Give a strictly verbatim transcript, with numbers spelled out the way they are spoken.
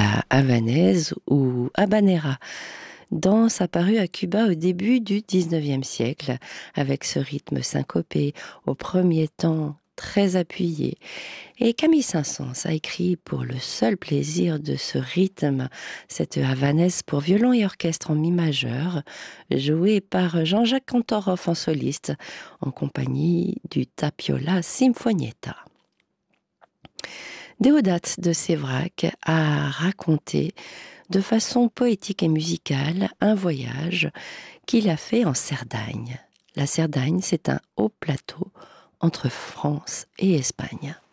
la havanaise ou habanera, danse apparue à Cuba au début du dix-neuvième siècle, avec ce rythme syncopé, au premier temps très appuyé. Et Camille Saint-Saëns a écrit pour le seul plaisir de ce rythme, cette havanaise pour violon et orchestre en mi majeur, jouée par Jean-Jacques Kantorov en soliste, en compagnie du Tapiola Sinfonietta. Déodates de Séverac a raconté de façon poétique et musicale un voyage qu'il a fait en Cerdagne. La Cerdagne, c'est un haut plateau entre France et Espagne.